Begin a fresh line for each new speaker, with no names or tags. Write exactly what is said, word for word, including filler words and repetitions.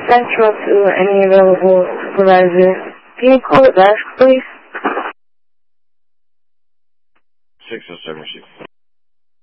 Central to any available supervisor. Can you call it back, please?
six oh seven six.